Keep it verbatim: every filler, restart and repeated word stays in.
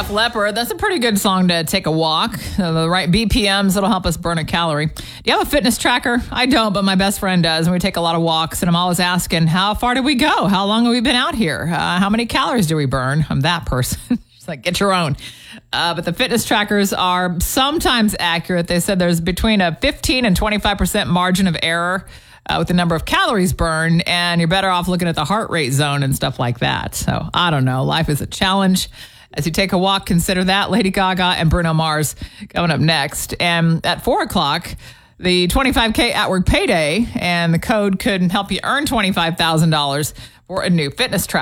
Def Leppard. That's a pretty good song to take a walk. Uh, the right B P Ms, it'll help us burn a calorie. Do you have a fitness tracker? I don't, but my best friend does. And we take a lot of walks, and I'm always asking, how far did we go? How long have we been out here? Uh, how many calories do we burn? I'm that person. She's like, get your own. Uh, but the fitness trackers are sometimes accurate. They said there's between a fifteen and twenty-five percent margin of error Uh, with the number of calories burned, and you're better off looking at the heart rate zone and stuff like that. So I don't know. Life is a challenge. As you take a walk, consider that. Lady Gaga and Bruno Mars coming up next. And at four o'clock, the twenty-five K at work payday, and the code could help you earn twenty-five thousand dollars for a new fitness tracker.